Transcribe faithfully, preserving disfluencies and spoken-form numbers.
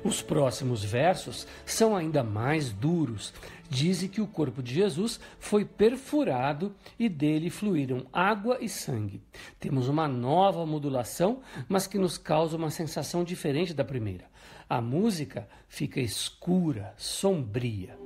Os próximos versos são ainda mais duros. Dizem que o corpo de Jesus foi perfurado e dele fluíram água e sangue. Temos uma nova modulação, mas que nos causa uma sensação diferente da primeira. A música fica escura, sombria.